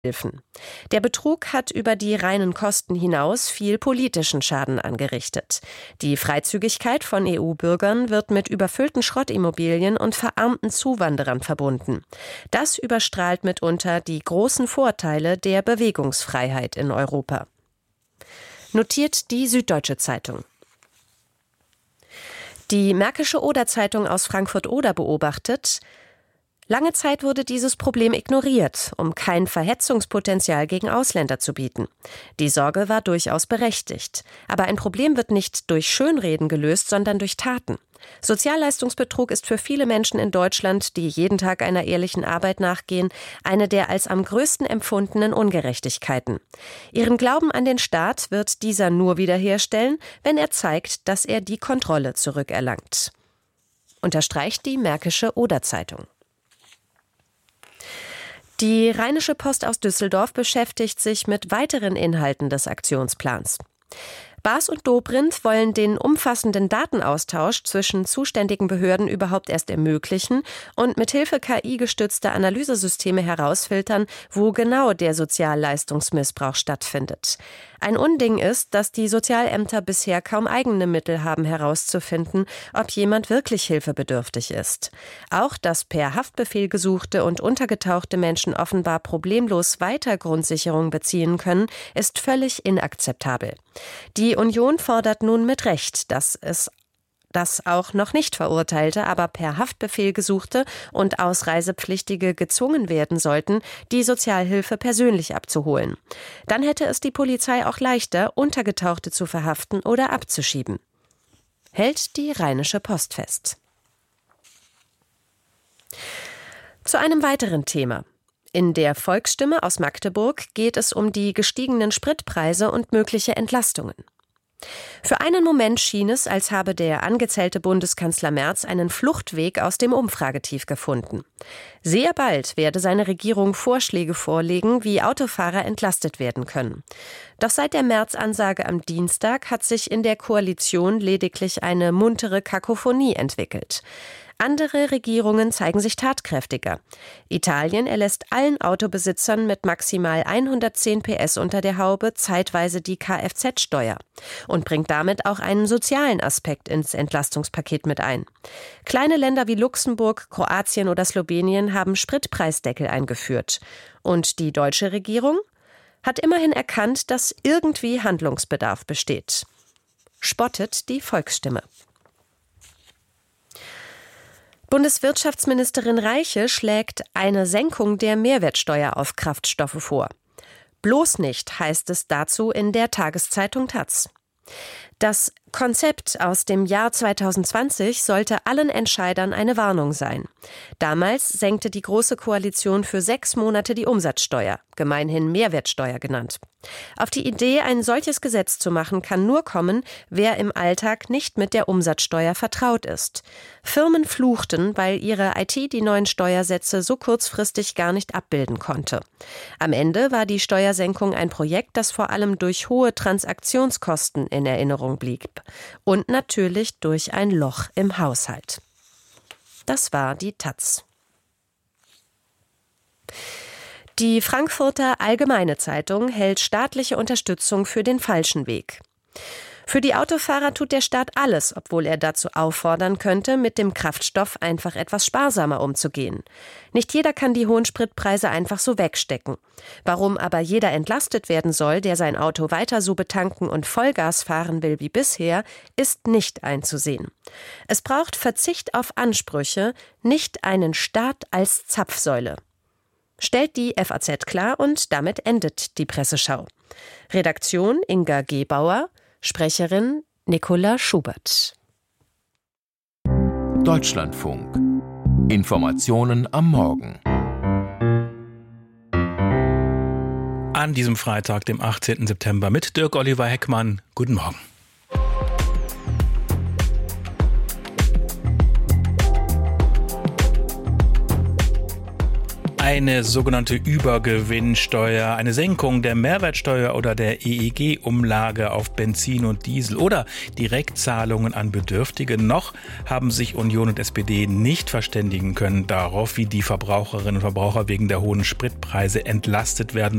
Hilfen. Der Betrug hat über die reinen Kosten hinaus viel politischen Schaden angerichtet. Die Freizügigkeit von EU-Bürgern wird mit überfüllten Schrottimmobilien und verarmten Zuwanderern verbunden. Das überstrahlt mitunter die großen Vorteile der Bewegungsfreiheit in Europa. Notiert die Süddeutsche Zeitung. Die Märkische Oder-Zeitung aus Frankfurt-Oder beobachtet: Lange Zeit wurde dieses Problem ignoriert, um kein Verhetzungspotenzial gegen Ausländer zu bieten. Die Sorge war durchaus berechtigt. Aber ein Problem wird nicht durch Schönreden gelöst, sondern durch Taten. Sozialleistungsbetrug ist für viele Menschen in Deutschland, die jeden Tag einer ehrlichen Arbeit nachgehen, eine der als am größten empfundenen Ungerechtigkeiten. Ihren Glauben an den Staat wird dieser nur wiederherstellen, wenn er zeigt, dass er die Kontrolle zurückerlangt. Unterstreicht die Märkische Oder-Zeitung. Die Rheinische Post aus Düsseldorf beschäftigt sich mit weiteren Inhalten des Aktionsplans. Baas und Dobrindt wollen den umfassenden Datenaustausch zwischen zuständigen Behörden überhaupt erst ermöglichen und mithilfe KI-gestützter Analysesysteme herausfiltern, wo genau der Sozialleistungsmissbrauch stattfindet. Ein Unding ist, dass die Sozialämter bisher kaum eigene Mittel haben herauszufinden, ob jemand wirklich hilfebedürftig ist. Auch, dass per Haftbefehl gesuchte und untergetauchte Menschen offenbar problemlos weiter Grundsicherung beziehen können, ist völlig inakzeptabel. Die Union fordert nun mit Recht, dass auch noch nicht Verurteilte, aber per Haftbefehl gesuchte und Ausreisepflichtige gezwungen werden sollten, die Sozialhilfe persönlich abzuholen. Dann hätte es die Polizei auch leichter, Untergetauchte zu verhaften oder abzuschieben. Hält die Rheinische Post fest. Zu einem weiteren Thema. In der Volksstimme aus Magdeburg geht es um die gestiegenen Spritpreise und mögliche Entlastungen. Für einen Moment schien es, als habe der angezählte Bundeskanzler Merz einen Fluchtweg aus dem Umfragetief gefunden. Sehr bald werde seine Regierung Vorschläge vorlegen, wie Autofahrer entlastet werden können. Doch seit der Merz-Ansage am Dienstag hat sich in der Koalition lediglich eine muntere Kakophonie entwickelt. Andere Regierungen zeigen sich tatkräftiger. Italien erlässt allen Autobesitzern mit maximal 110 PS unter der Haube zeitweise die Kfz-Steuer und bringt damit auch einen sozialen Aspekt ins Entlastungspaket mit ein. Kleine Länder wie Luxemburg, Kroatien oder Slowenien haben Spritpreisdeckel eingeführt. Und die deutsche Regierung hat immerhin erkannt, dass irgendwie Handlungsbedarf besteht. Spottet die Volksstimme. Bundeswirtschaftsministerin Reiche schlägt eine Senkung der Mehrwertsteuer auf Kraftstoffe vor. Bloß nicht, heißt es dazu in der Tageszeitung taz. Das Konzept aus dem Jahr 2020 sollte allen Entscheidern eine Warnung sein. Damals senkte die Große Koalition für 6 Monate die Umsatzsteuer, gemeinhin Mehrwertsteuer genannt. Auf die Idee, ein solches Gesetz zu machen, kann nur kommen, wer im Alltag nicht mit der Umsatzsteuer vertraut ist. Firmen fluchten, weil ihre IT die neuen Steuersätze so kurzfristig gar nicht abbilden konnte. Am Ende war die Steuersenkung ein Projekt, das vor allem durch hohe Transaktionskosten in Erinnerung blieb. Und natürlich durch ein Loch im Haushalt. Das war die taz. Die Frankfurter Allgemeine Zeitung hält staatliche Unterstützung für den falschen Weg. Für die Autofahrer tut der Staat alles, obwohl er dazu auffordern könnte, mit dem Kraftstoff einfach etwas sparsamer umzugehen. Nicht jeder kann die hohen Spritpreise einfach so wegstecken. Warum aber jeder entlastet werden soll, der sein Auto weiter so betanken und Vollgas fahren will wie bisher, ist nicht einzusehen. Es braucht Verzicht auf Ansprüche, nicht einen Staat als Zapfsäule. Stellt die FAZ klar und damit endet die Presseschau. Redaktion Inga Gebauer, Sprecherin Nicola Schubert. Deutschlandfunk. Informationen am Morgen. An diesem Freitag, dem 18. September, mit Dirk Oliver Heckmann. Guten Morgen. Eine sogenannte Übergewinnsteuer, eine Senkung der Mehrwertsteuer oder der EEG-Umlage auf Benzin und Diesel oder Direktzahlungen an Bedürftige. Noch haben sich Union und SPD nicht verständigen können darauf, wie die Verbraucherinnen und Verbraucher wegen der hohen Spritpreise entlastet werden